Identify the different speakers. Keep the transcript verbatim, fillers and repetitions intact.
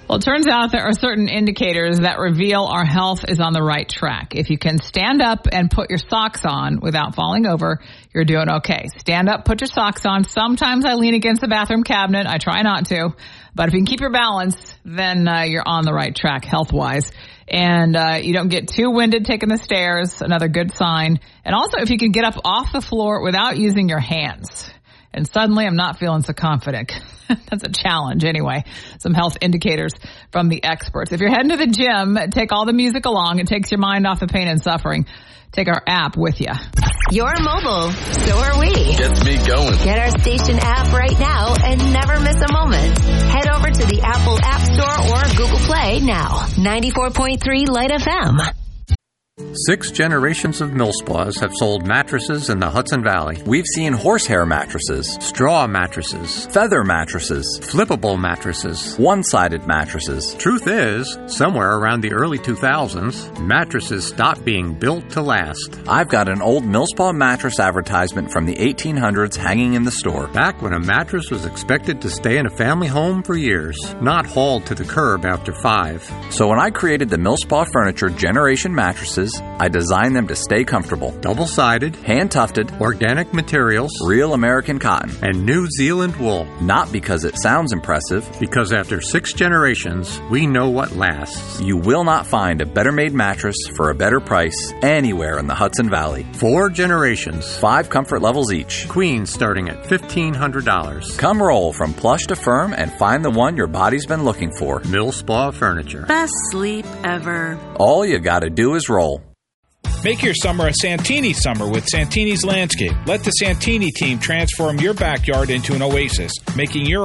Speaker 1: Well, it turns out there are certain indicators that reveal our health is on the right track. If you can stand up and put your socks on without falling over, you're doing okay. Stand up, put your socks on. Sometimes I lean against the bathroom cabinet. I try not to. But if you can keep your balance, then uh, you're on the right track health-wise. And uh, you don't get too winded taking the stairs, another good sign. And also, if you can get up off the floor without using your hands. And suddenly I'm not feeling so confident. That's a challenge anyway. Some health indicators from the experts. If you're heading to the gym, take all the music along. It takes your mind off the pain and suffering. Take our app with you.
Speaker 2: You're mobile, so are we.
Speaker 3: Gets me going.
Speaker 2: Get our station app right now and never miss a moment. Head over to the Apple App Store or Google Play now. ninety-four point three Light F M.
Speaker 4: Six generations of Millspaws have sold mattresses in the Hudson Valley.
Speaker 5: We've seen horsehair mattresses,
Speaker 4: Straw mattresses,
Speaker 5: feather mattresses,
Speaker 4: flippable mattresses,
Speaker 5: one-sided mattresses.
Speaker 4: Truth is, somewhere around the early two thousands, mattresses stopped being built to last.
Speaker 5: I've got an old Millspaw mattress advertisement from the eighteen hundreds hanging in the store.
Speaker 4: Back when a mattress was expected to stay in a family home for years, not hauled to the curb after five.
Speaker 5: So when I created the Millspaw Furniture Generation mattresses, I designed them to stay comfortable.
Speaker 4: Double-sided,
Speaker 5: hand-tufted,
Speaker 4: organic materials,
Speaker 5: real American cotton,
Speaker 4: and New Zealand wool.
Speaker 5: Not because it sounds impressive.
Speaker 4: Because after six generations, we know what lasts.
Speaker 5: You will not find a better-made mattress for a better price anywhere in the Hudson Valley.
Speaker 4: Four generations.
Speaker 5: Five comfort levels each.
Speaker 4: Queen starting at fifteen hundred dollars.
Speaker 5: Come roll from plush to firm and find the one your body's been looking for.
Speaker 4: Millspaw Furniture.
Speaker 6: Best sleep ever.
Speaker 5: All you gotta do is roll.
Speaker 7: Make your summer a Santini summer with Santini's Landscape. Let the Santini team transform your backyard into an oasis, making your